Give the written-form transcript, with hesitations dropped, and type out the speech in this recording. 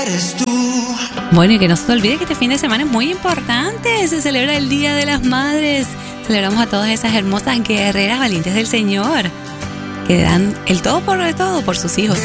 Bueno, y que no se te olvide que este fin de semana es muy importante. Se celebra el Día de las Madres. Celebramos a todas esas hermosas guerreras valientes del Señor que dan el todo por sus hijos.